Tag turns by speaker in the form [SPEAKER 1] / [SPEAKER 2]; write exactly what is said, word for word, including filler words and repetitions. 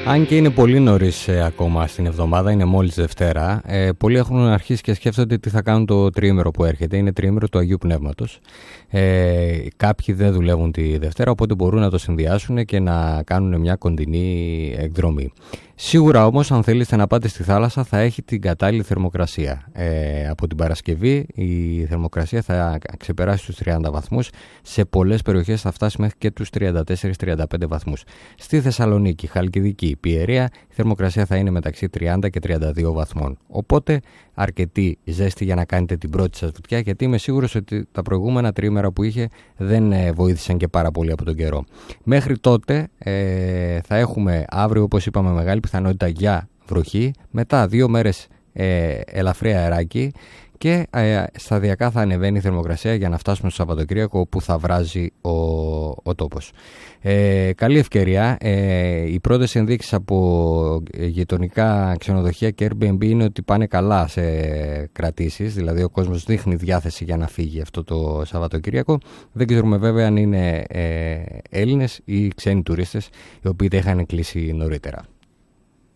[SPEAKER 1] Αν και είναι πολύ νωρίς ε, ακόμα στην εβδομάδα, είναι μόλις Δευτέρα, ε, πολλοί έχουν αρχίσει και σκέφτονται τι θα κάνουν το τριήμερο που έρχεται. Είναι τριήμερο του Αγίου Πνεύματος. Ε, κάποιοι δεν δουλεύουν τη Δευτέρα, οπότε μπορούν να το συνδυάσουν και να κάνουν μια κοντινή εκδρομή. Σίγουρα όμως, αν θέλετε να πάτε στη θάλασσα, θα έχει την κατάλληλη θερμοκρασία. Ε, από την Παρασκευή η θερμοκρασία θα ξεπεράσει τους τριάντα βαθμούς. Σε πολλές περιοχές θα φτάσει μέχρι και τους τριάντα τέσσερα με τριάντα πέντε βαθμούς. Στη Θεσσαλονίκη, Χαλκιδική, Πιερία, η θερμοκρασία θα είναι μεταξύ τριάντα και τριάντα δύο βαθμών. Οπότε, αρκετή ζέστη για να κάνετε την πρώτη σας βουτιά, γιατί είμαι σίγουρος ότι τα προηγούμενα τριήμερα που είχε δεν ε, βοήθησαν και πάρα πολύ από τον καιρό. Μέχρι τότε ε, θα έχουμε αύριο, όπως είπαμε, μεγάλη πιθανότητα για βροχή, μετά δύο μέρες ε, ελαφρύ αεράκι και ε, σταδιακά θα ανεβαίνει η θερμοκρασία για να φτάσουμε στο Σαββατοκύριακο, όπου θα βράζει ο, ο τόπος. Ε, καλή ευκαιρία. Ε, οι πρώτες ενδείξεις από γειτονικά ξενοδοχεία και Airbnb είναι ότι πάνε καλά σε κρατήσεις, δηλαδή ο κόσμος δείχνει διάθεση για να φύγει αυτό το Σαββατοκύριακο. Δεν ξέρουμε βέβαια αν είναι ε, Έλληνες ή ξένοι τουρίστες οι οποίοι τα είχαν κλείσει νωρίτερα.